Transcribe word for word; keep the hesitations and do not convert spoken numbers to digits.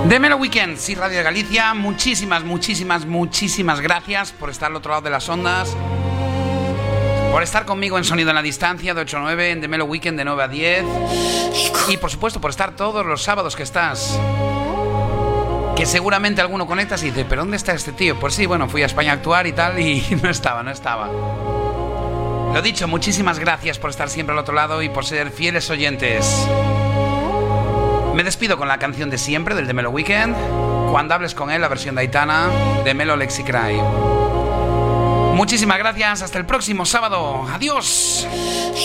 The Melo Weekend, sí, Radio de Galicia. Muchísimas, muchísimas, muchísimas gracias por estar al otro lado de las ondas, por estar conmigo en Sonido en la Distancia de ocho a nueve, en The Melo Weekend de nueve a diez, y por supuesto por estar todos los sábados que estás, que seguramente alguno conectas y dice, ¿pero dónde está este tío? Pues sí, bueno, fui a España a actuar y tal, y no estaba, no estaba. Lo dicho, muchísimas gracias por estar siempre al otro lado y por ser fieles oyentes. Me despido con la canción de siempre del The Melo Weekend, Cuando hables con él, la versión de Aitana, de Melo Lexicry. Muchísimas gracias, hasta el próximo sábado. Adiós.